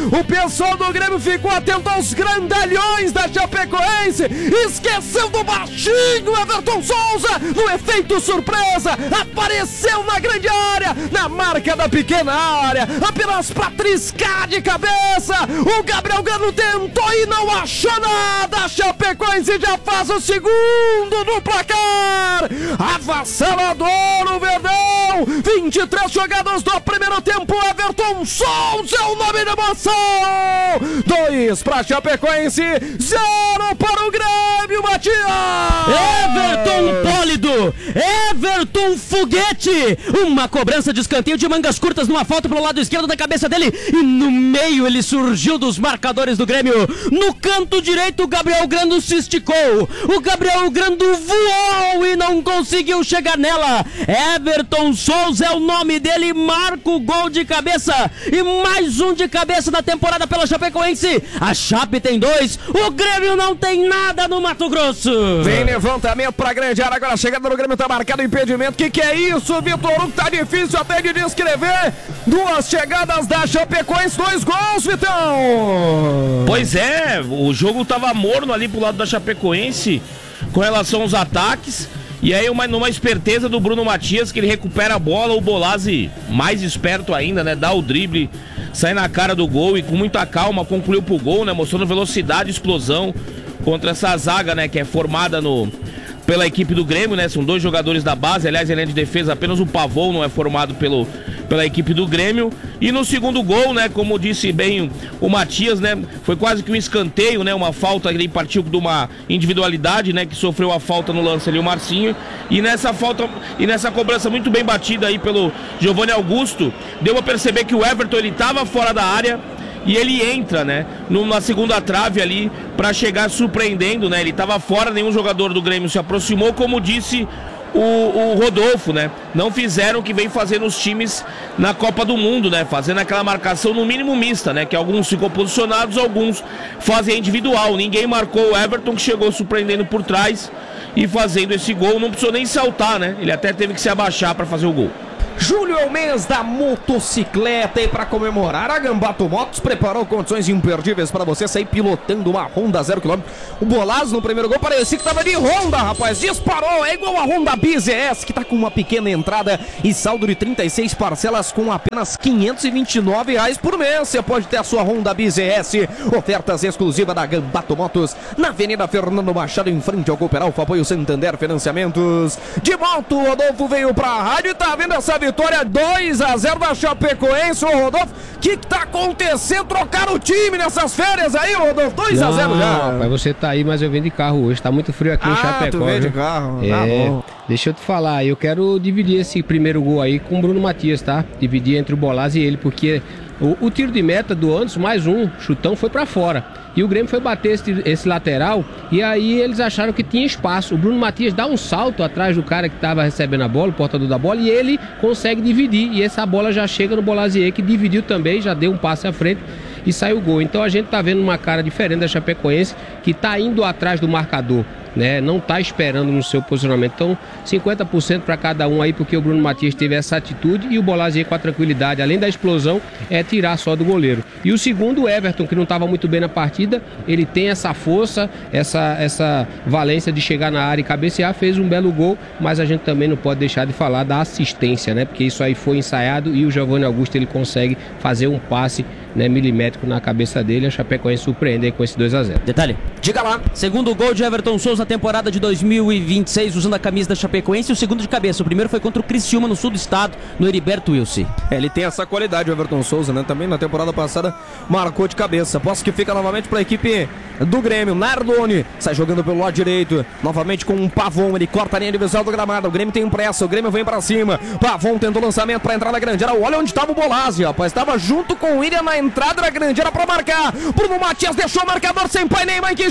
O pessoal do Grêmio ficou atento aos grandalhões da Chapecoense. Esqueceu do baixinho Everton Souza. No efeito surpresa, apareceu na grande área, na marca da pequena área, apenas pra triscar de cabeça. O Gabriel Grando tentou e não achou nada. A Chapecoense já faz o segundo no placar. Avassalador o Verdão. 23 jogadas do primeiro tempo. Everton Souza é o nome da emoção. 2 pra Chapecoense, 0 para o Grêmio, Matias. Everton Pólido, Everton Foguete, uma cobrança de escanteio de mangas curtas numa falta pelo lado esquerdo da cabeça dele e no meio ele surgiu dos marcadores do Grêmio. No canto direito o Gabriel Grando se esticou, o Gabriel Grando voou e não conseguiu chegar nela. Everton Souza é o nome dele, marca o gol de cabeça e mais um de cabeça da temporada pela Chapecoense. A Chape tem 2, o Grêmio não tem nada no Mato Grosso. Vem levantamento pra grande área, agora a chegada do Grêmio tá marcado o impedimento. Que é isso, Vitor Hugo? Tá difícil até de descrever. 2 chegadas da Chapecoense, 2 gols, Vitão. Pois é, o jogo tava morno ali pro lado da Chapecoense com relação aos ataques. E aí numa esperteza do Bruno Matias, que ele recupera a bola, o Bolazzi mais esperto ainda, né, dá o drible, sai na cara do gol e com muita calma concluiu pro gol, né, mostrando velocidade e explosão contra essa zaga, né, que é formada pela equipe do Grêmio, né, são 2 jogadores da base, aliás, em linha de defesa apenas o Pavon não é formado pela equipe do Grêmio. E no segundo gol, né, como disse bem o Matias, né, foi quase que um escanteio, né, uma falta, ele partiu de uma individualidade, né, que sofreu a falta no lance ali o Marcinho, e nessa falta e nessa cobrança muito bem batida aí pelo Giovanni Augusto, deu a perceber que o Everton ele tava fora da área e ele entra, né, na segunda trave ali para chegar surpreendendo, né, ele tava fora, nenhum jogador do Grêmio se aproximou, como disse o Rodolfo, né? Não fizeram o que vem fazendo os times na Copa do Mundo, né? Fazendo aquela marcação no mínimo mista, né? Que alguns ficam posicionados, alguns fazem individual. Ninguém marcou o Everton, que chegou surpreendendo por trás e fazendo esse gol. Não precisou nem saltar, né? Ele até teve que se abaixar para fazer o gol. Julho é o mês da motocicleta e para comemorar a Gambato Motos preparou condições imperdíveis para você sair pilotando uma Honda 0km. O Bolazzi no primeiro gol parecia que tava de Honda, rapaz, disparou, é igual a Honda BZS que tá com uma pequena entrada e saldo de 36 parcelas com apenas R$529 por mês. Você pode ter a sua Honda BZS, ofertas exclusivas da Gambato Motos na Avenida Fernando Machado em frente ao Cooperalfa, apoio Santander Financiamentos. De moto, o Rodolfo veio pra rádio e tá vendo essa vitória 2-0 da Chapecoense. Ô Rodolfo, o que tá acontecendo? Trocaram o time nessas férias aí, Rodolfo? 2-0 já. Rapaz, você tá aí, mas eu venho de carro hoje. Tá muito frio aqui em Chapecó. Tu veio de carro. É, tá bom. Deixa eu te falar, eu quero dividir esse primeiro gol aí com o Bruno Matias, tá? Dividir entre o Bolazzi e ele, porque o tiro de meta do Anderson, mais um chutão, foi pra fora. E o Grêmio foi bater esse lateral e aí eles acharam que tinha espaço. O Bruno Matias dá um salto atrás do cara que estava recebendo a bola, o portador da bola, e ele consegue dividir. E essa bola já chega no Bolazzi, que dividiu também, já deu um passe à frente e saiu o gol. Então a gente tá vendo uma cara diferente da Chapecoense, que tá indo atrás do marcador, né? Não tá esperando no seu posicionamento. Então 50% para cada um aí, porque o Bruno Matias teve essa atitude e o Bolazzi com a tranquilidade, além da explosão, é tirar só do goleiro. E o segundo, o Everton, que não estava muito bem na partida, ele tem essa força, essa valência de chegar na área e cabecear, fez um belo gol, mas a gente também não pode deixar de falar da assistência, né? Porque isso aí foi ensaiado e o Giovanni Augusto ele consegue fazer um passe, né, milimétrico na cabeça dele. A Chapecoense surpreende aí com esse 2-0. Detalhe, Diga lá. segundo gol de Everton Souza na temporada de 2026, usando a camisa da Chapecoense, e o segundo de cabeça. O primeiro foi contra o Criciúma, no sul do estado, no Heriberto Wilson. Ele tem essa qualidade, o Everton Souza, né? Também na temporada passada marcou de cabeça. Posso que fica novamente para a equipe do Grêmio. Nardoni sai jogando pelo lado direito, novamente com um Pavon. Ele corta a linha divisória do gramado. O Grêmio tem pressa, o Grêmio vem para cima. Pavon tentou o lançamento para entrar na grande área. Olha onde estava o Bolazzi, rapaz. Estava junto com o William na entrada da grande área para marcar. Bruno Matias deixou o marcador sem pai nem mãe. Que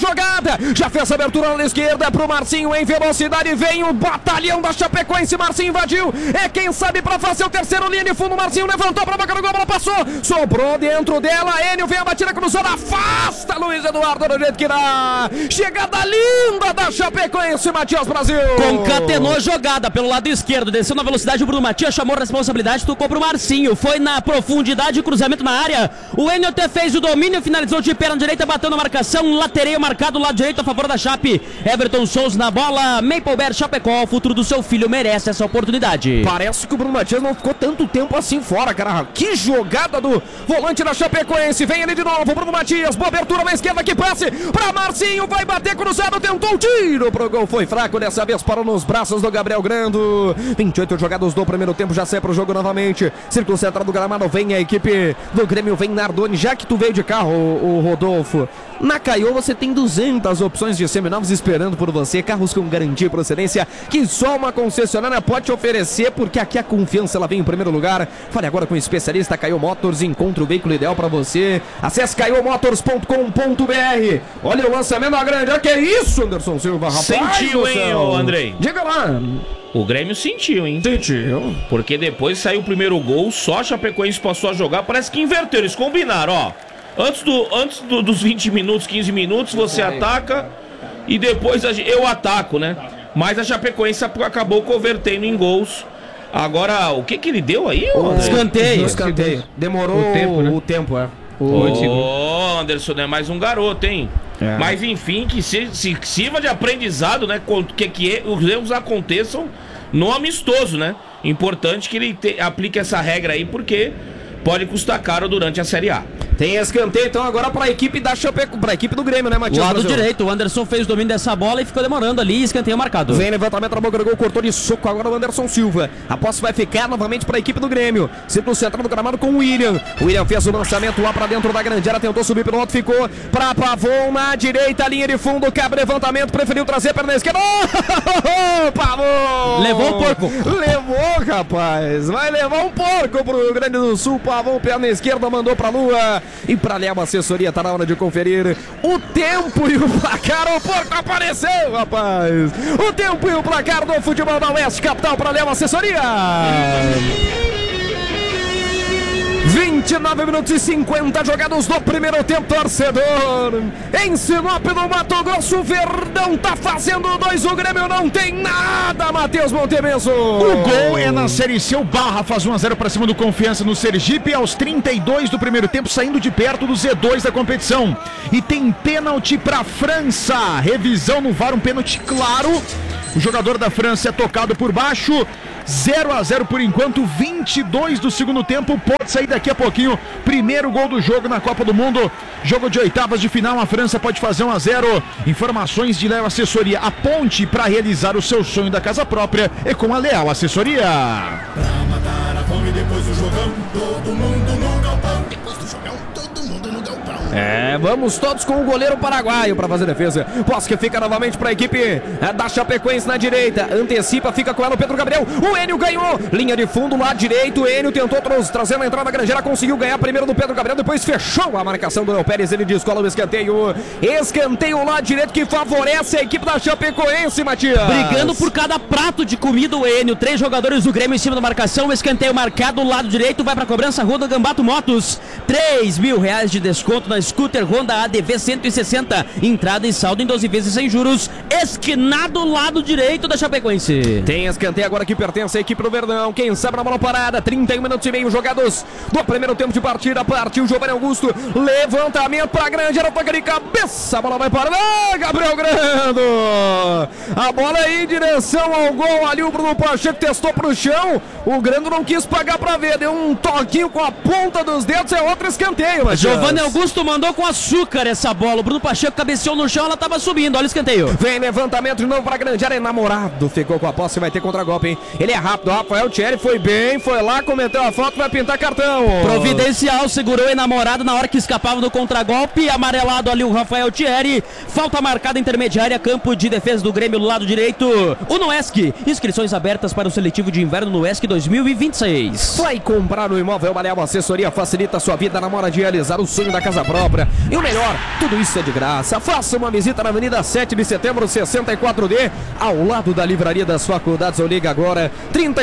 jogada. Já fez a abertura na esquerda pro Marcinho em velocidade. Vem o batalhão da Chapecoense. Marcinho invadiu. É quem sabe pra fazer o terceiro linha de fundo. Marcinho levantou pra boca do gol. A bola passou. Sobrou dentro dela. Enio vem a batida cruzada. Afasta Luiz Eduardo do jeito que dá. Chegada linda da Chapecoense, Matias Brasil. Concatenou a jogada pelo lado esquerdo. Desceu na velocidade. O Bruno Matias chamou a responsabilidade. Tocou pro Marcinho. Foi na profundidade. Cruzamento na área. O Enio até fez o domínio. Finalizou de perna direita. Bateu na marcação. Latereio marcado. Lado direito a favor da Chape. Everton Souza na bola. Maplebert Chapecó. O futuro do seu filho merece essa oportunidade. Parece que o Bruno Matias não ficou tanto tempo assim fora, cara. Que jogada do volante da Chapecoense. Vem ele de novo, Bruno Matias. Boa abertura na esquerda, que passe pra Marcinho. Vai bater cruzado, tentou o tiro pro gol. Foi fraco, dessa vez parou nos braços do Gabriel Grando. 28 jogados do primeiro tempo, já sai pro jogo novamente. Círculo central do gramado, vem a equipe do Grêmio, vem Nardoni. Já que tu veio de carro, o Rodolfo, na Caio você tem 200 opções de seminovos esperando por você. Carros com garantia e procedência que só uma concessionária pode te oferecer, porque aqui a confiança ela vem em primeiro lugar. Fale agora com o especialista Caio Motors, encontre o veículo ideal para você. Acesse caiomotors.com.br. Olha o lançamento da grande. Que é isso, Anderson Silva, rapaz. Sentiu, hein, ô Andrei? Diga lá. O Grêmio sentiu, hein? Sentiu. Porque depois saiu o primeiro gol, só a Chapecoense passou a jogar. Parece que inverteram, eles combinaram, ó. Antes dos 20 minutos, 15 minutos, você ataca e depois eu ataco, né? Mas a Chapecoense acabou convertendo em gols. Agora, o que ele deu aí? Escanteio. Demorou o tempo, é. Ô, Anderson, é mais um garoto, hein? É. Mas enfim, que se sirva de aprendizado, né? Que os erros aconteçam no amistoso, né? Importante que ele aplique essa regra aí, porque pode custar caro durante a Série A. Tem escanteio então agora para a equipe da Chapecoense, para a equipe do Grêmio, né, Matias? Lado direito, o Anderson fez o domínio dessa bola e ficou demorando ali, escanteio marcado. Vem levantamento na boca do gol, cortou de soco agora o Anderson Silva. A posse vai ficar novamente para a equipe do Grêmio. Círculo central do gramado com o William. O William fez o lançamento lá para dentro da grande área, tentou subir pelo alto, ficou para Pavon na direita, linha de fundo, cabe levantamento, preferiu trazer perna esquerda. Pavon! Levou um porco. Levou, rapaz. Vai levar um porco pro Rio Grande do Sul. Pavon, perna esquerda, mandou pra lua. E pra Léo Assessoria, tá na hora de conferir o tempo e o placar. O porco apareceu, rapaz. O tempo e o placar do futebol da Oeste Capital pra Léo Assessoria. 29 minutos e 50 jogados do primeiro tempo, torcedor. Em Sinop do Mato Grosso, o Verdão tá fazendo 2, o Grêmio não tem nada, Matheus Montemeso. O gol é na Série C, o Barra faz 1-0 para cima do Confiança no Sergipe, aos 32 do primeiro tempo, saindo de perto do Z2 da competição. E tem pênalti pra França, revisão no VAR, um pênalti claro. O jogador da França é tocado por baixo. 0-0 por enquanto, 22 do segundo tempo, pode sair daqui a pouquinho, primeiro gol do jogo na Copa do Mundo, jogo de oitavas de final, a França pode fazer 1-0, informações de Léo Assessoria, a ponte para realizar o seu sonho da casa própria é com a Léo Assessoria. Pra matar a fome depois do jogão, todo mundo no galpão, depois do jogão, todo mundo no galpão. Vamos todos com o goleiro paraguaio para fazer defesa. Posse que fica novamente para a equipe da Chapecoense na direita. Antecipa, fica com ela o Pedro Gabriel. O Enio ganhou. Linha de fundo, lado direito. O Enio tentou trazer na entrada da granjeira. Conseguiu ganhar primeiro do Pedro Gabriel. Depois fechou a marcação do Léo Pérez. Ele descola o escanteio. Escanteio lado direito que favorece a equipe da Chapecoense, Matias. Brigando por cada prato de comida o Enio. 3 jogadores do Grêmio em cima da marcação. O escanteio marcado, lado direito. Vai para a cobrança, Honda Gambato Motos. R$3.000 de desconto na Scooter Honda ADV 160, entrada e saldo em 12 vezes sem juros, esquinado lado direito da Chapecoense. Tem escanteio agora que pertence à equipe do Verdão, quem sabe na bola parada, 31 minutos e meio jogados do primeiro tempo de partida, partiu Giovanni Augusto, levantamento pra grande, era toca de cabeça, a bola vai para Gabriel Grando, a bola aí em direção ao gol, ali o Bruno Pacheco testou pro chão, o Grando não quis pagar pra ver, deu um toquinho com a ponta dos dedos, é outro escanteio, Matias. Giovanni Augusto mandou com açúcar essa bola, o Bruno Pacheco cabeceou no chão, ela tava subindo, olha o escanteio. Vem levantamento de novo pra grande área, enamorado, ficou com a posse, vai ter contra-golpe, hein? Ele é rápido, Rafael Thierry foi bem, foi lá, cometeu a falta, vai pintar cartão. Providencial, segurou o enamorado na hora que escapava do contra-golpe, amarelado ali o Rafael Thierry, falta marcada intermediária, campo de defesa do Grêmio do lado direito, o Noesc, inscrições abertas para o seletivo de inverno Noesc 2026. Vai comprar o imóvel Léo Assessoria, facilita a sua vida na hora de realizar o sonho da casa própria. E o melhor, tudo isso é de graça. Faça uma visita na Avenida 7 de Setembro, 64D, ao lado da Livraria das Faculdades, ou liga agora,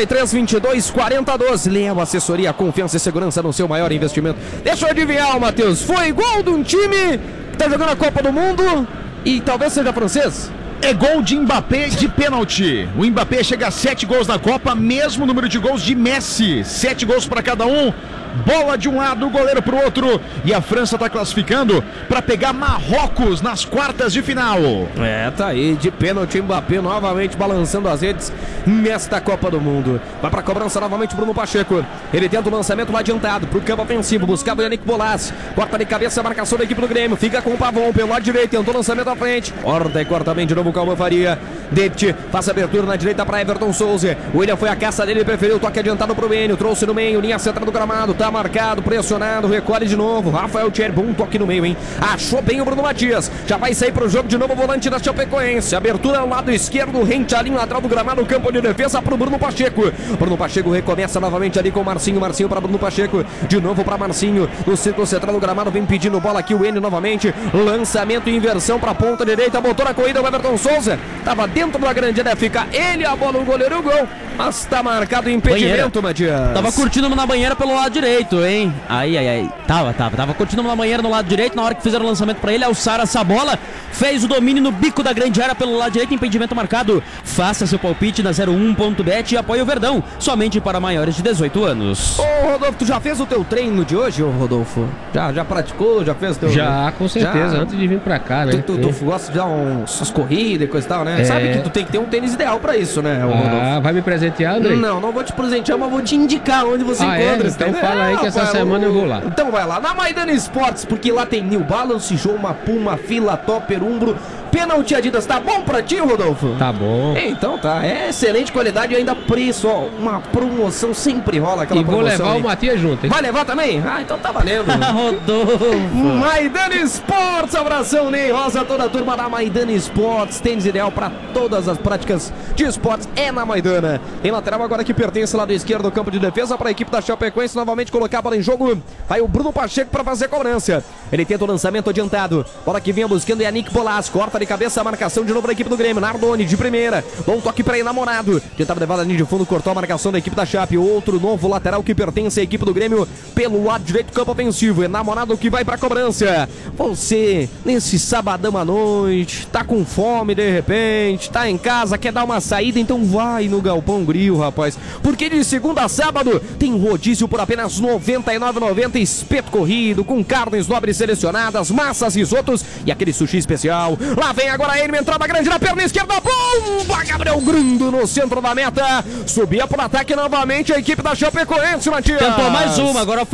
3322-4012. Leva assessoria, confiança e segurança no seu maior investimento. Deixa eu adivinhar, Matheus, foi gol de um time que tá jogando a Copa do Mundo e talvez seja francês? É gol de Mbappé de pênalti. O Mbappé chega a 7 gols na Copa, mesmo número de gols de Messi. 7 gols para cada um. Bola de um lado, o goleiro pro outro. E a França tá classificando para pegar Marrocos nas quartas de final. Tá aí, de pênalti, Mbappé novamente balançando as redes nesta Copa do Mundo. Vai pra cobrança novamente Bruno Pacheco. Ele tenta o lançamento lá adiantado pro campo ofensivo, buscava o Yannick Bolasie. Corta de cabeça a marcação da equipe do Grêmio. Fica com o Pavon pelo lado direito, tentou o lançamento à frente. Corta e corta bem de novo o Calma Faria. David faz a abertura na direita para Everton Souza. O William foi a caça dele, preferiu o toque adiantado pro Enio. Trouxe no meio, linha central do gramado. Tá marcado, pressionado, recolhe de novo. Rafael Thierry, bom toque no meio, hein? Achou bem o Bruno Matias. Já vai sair pro jogo de novo o volante da Chapecoense. Abertura ao lado esquerdo, rente à linha lateral do gramado, campo de defesa pro Bruno Pacheco. Bruno Pacheco recomeça novamente ali com o Marcinho. Marcinho para Bruno Pacheco. De novo para Marcinho. No círculo central do gramado, vem pedindo bola aqui o Enio novamente. Lançamento e inversão pra ponta direita. Botou na corrida o Everton Souza. Tava dentro da grande área, fica ele, a bola, o goleiro e o gol. Mas tá marcado o impedimento, Matias. Tava curtindo na banheira pelo lado direito, hein? Aí. Tava curtindo na banheira no lado direito. Na hora que fizeram o lançamento pra ele, alçaram essa bola. Fez o domínio no bico da grande área pelo lado direito. Impedimento marcado. Faça seu palpite na 01.bet e apoie o Verdão. Somente para maiores de 18 anos. Ô, Rodolfo, tu já fez o teu treino de hoje, ô Rodolfo? Já praticou? Já fez o teu... Já, com certeza, antes de vir pra cá, né? Tu gosta de dar umas corridas e coisa e tal, né? Sabe que tu tem que ter um tênis ideal pra isso, né, Rodolfo? Vai me presentear, André? Não vou te presentear, mas vou te indicar onde você encontra. Então fala aí que essa semana eu vou lá. Então vai lá, na Maidana Esportes, porque lá tem New Balance, Joma, Puma, Fila, Topper, Umbro, Pênalti Adidas. Tá bom pra ti, Rodolfo? Tá bom. Então tá, é excelente qualidade e ainda preço, ó, uma promoção sempre rola aquela promoção. E vou levar aí. o Matias junto, hein? Vai levar também? Ah, então tá valendo. Rodolfo. Maidana Esportes, abração Ney Rosa, toda a turma da Maidana Esportes, tênis ideal pra todas as práticas de esportes é na Maidana. Tem lateral agora que pertence lá do esquerdo do campo de defesa para a equipe da Chapecoense novamente colocar a bola em jogo. Vai o Bruno Pacheco para fazer a cobrança. Ele tenta o lançamento adiantado. Bola que vinha buscando Yannick Bolasie. Corta de cabeça a marcação de novo da equipe do Grêmio. Nardoni de primeira. Bom toque para Enamorado. Tentava levar a linha de fundo, cortou a marcação da equipe da Chape. Outro novo lateral que pertence à equipe do Grêmio pelo lado direito do campo ofensivo. Enamorado que vai para a cobrança. Você, nesse sabadão à noite, tá com fome de repente, tá em casa, quer dar uma saída, então vai no Galpão Grill, rapaz. Porque de segunda a sábado tem rodízio por apenas R$ 99,90, espeto corrido, com carnes nobres selecionadas, massas, risotos e aquele sushi especial. Lá vem agora ele, entrada grande na perna esquerda, bomba! Gabriel Grando no centro da meta. Subia para o ataque novamente a equipe da Chapecoense, Matias. Tentou mais uma, agora